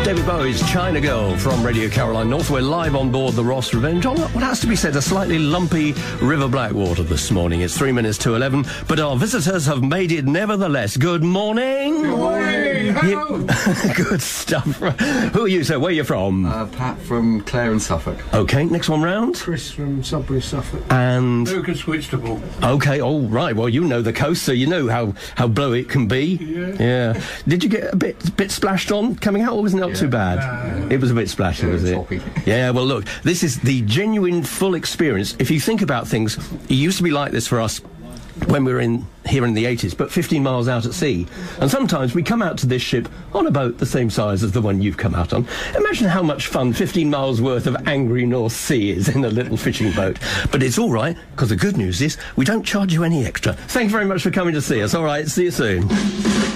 David Bowie's China Girl from Radio Caroline North. We're live on board the Ross Revenge on what has to be said, a slightly lumpy River Blackwater this morning. It's 3 minutes to 11, but our visitors have made it nevertheless. Good morning. Good morning. Hello. Good stuff. Who are you, sir? Where are you from? Pat from Clare and Suffolk. Okay, next one round. Chris from Sudbury, Suffolk. And... Lucas Whitstable. Okay, all right. Well, you know the coast, so you know how blowy it can be. Yeah. Did you get a bit splashed on coming out, or was it not too bad? It was a bit splashy, was it? Choppy. Yeah, well, look, this is the genuine full experience. If you think about things, it used to be like this for us when we were here in the 80s, but 15 miles out at sea. And sometimes we come out to this ship on a boat the same size as the one you've come out on. Imagine how much fun 15 miles worth of angry North Sea is in a little fishing boat. But it's all right, because the good news is we don't charge you any extra. Thank you very much for coming to see us. All right, see you soon.